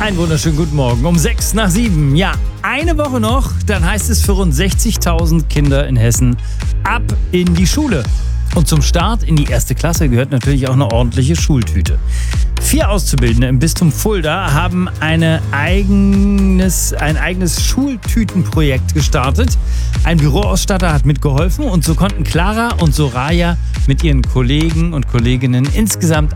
Einen wunderschönen guten Morgen. Um 6:06. Ja, eine Woche noch, dann heißt es für rund 60.000 Kinder in Hessen ab in die Schule. Und zum Start in die erste Klasse gehört natürlich auch eine ordentliche Schultüte. 4 Auszubildende im Bistum Fulda haben ein eigenes Schultütenprojekt gestartet. Ein Büroausstatter hat mitgeholfen und so konnten Clara und Soraya mit ihren Kollegen und Kolleginnen insgesamt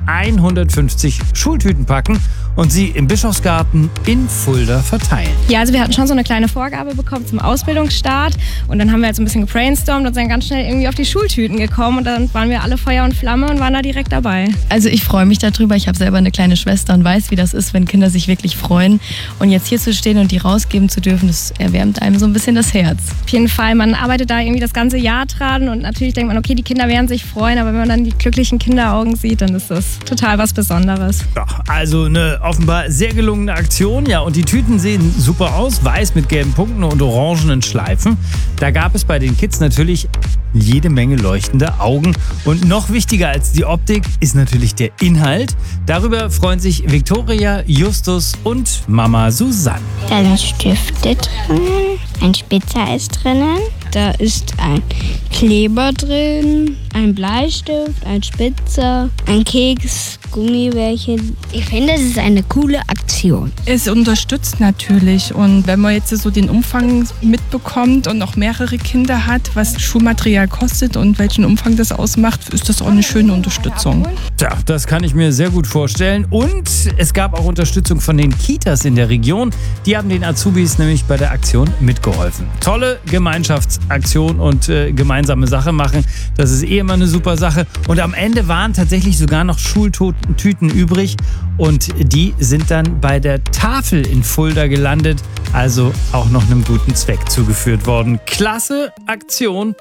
150 Schultüten packen und sie im Bischofsgarten in Fulda verteilen. Ja, also wir hatten schon so eine kleine Vorgabe bekommen zum Ausbildungsstart und dann haben wir jetzt ein bisschen gebrainstormt und sind ganz schnell irgendwie auf die Schultüten gekommen und dann waren wir alle Feuer und Flamme und waren da direkt dabei. Also ich freue mich darüber, ich habe selber eine kleine Schwester und weiß, wie das ist, wenn Kinder sich wirklich freuen. Und jetzt hier zu stehen und die rausgeben zu dürfen, das erwärmt einem so ein bisschen das Herz. Auf jeden Fall, man arbeitet da irgendwie das ganze Jahr dran und natürlich denkt man, okay, die Kinder werden sich freuen, aber wenn man dann die glücklichen Kinderaugen sieht, dann ist das total was Besonderes. Ja, also eine offenbar sehr gelungene Aktion. Ja, und die Tüten sehen super aus, weiß mit gelben Punkten und orangenen Schleifen. Da gab es bei den Kids natürlich jede Menge leuchtende Augen. Und noch wichtiger als die Optik ist natürlich der Inhalt. Darüber freuen sich Viktoria, Justus und Mama Susanne. Da sind Stifte drin, ein Spitzer ist drinnen, da ist ein Kleber drin, ein Bleistift, ein Spitzer, ein Keks, Gummibärchen. Ich finde, es ist eine coole Aktion. Es unterstützt natürlich und wenn man jetzt so den Umfang mitbekommt und noch mehrere Kinder hat, was Schulmaterial kostet und welchen Umfang das ausmacht, ist das auch eine schöne Unterstützung. Tja, das kann ich mir sehr gut vorstellen. Und es gab auch Unterstützung von den Kitas in der Region. Die haben den Azubis nämlich bei der Aktion mitgeholfen. Tolle Gemeinschaftsaktion und gemeinsame Sache machen. Das ist eh immer eine super Sache. Und am Ende waren tatsächlich sogar noch Schultüten übrig. Und die sind dann bei der Tafel in Fulda gelandet. Also auch noch einem guten Zweck zugeführt worden. Klasse Aktion.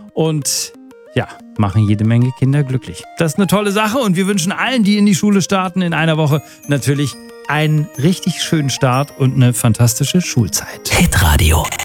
Und ja, machen jede Menge Kinder glücklich. Das ist eine tolle Sache und wir wünschen allen, die in die Schule starten in einer Woche, natürlich einen richtig schönen Start und eine fantastische Schulzeit. Hitradio